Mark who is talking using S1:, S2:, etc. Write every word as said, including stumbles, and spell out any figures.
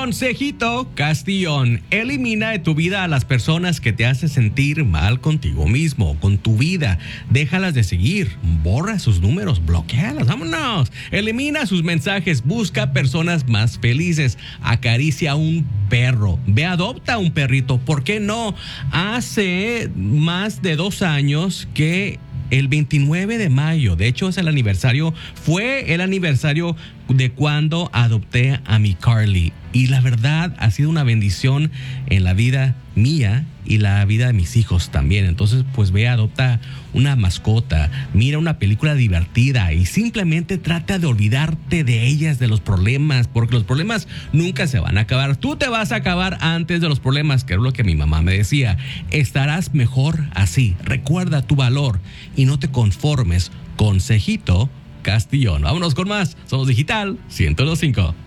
S1: Consejito Castillón: elimina de tu vida a las personas que te hacen sentir mal contigo mismo, con tu vida. Déjalas de seguir, borra sus números, bloquealas, vámonos. Elimina sus mensajes, busca personas más felices. Acaricia a un perro, ve, adopta un perrito, ¿por qué no? Hace más de dos años que el veintinueve de mayo, de hecho es el aniversario, fue el aniversario de cuando adopté a mi Carly. Y la verdad ha sido una bendición en la vida mía y la vida de mis hijos también. Entonces, pues ve, adopta una mascota, mira una película divertida y simplemente trata de olvidarte de ellas, de los problemas, porque los problemas nunca se van a acabar. Tú te vas a acabar antes de los problemas, que es lo que mi mamá me decía. Estarás mejor así. Recuerda tu valor y no te conformes. Consejito Castillón. Vámonos con más. Somos Digital ciento dos punto cinco.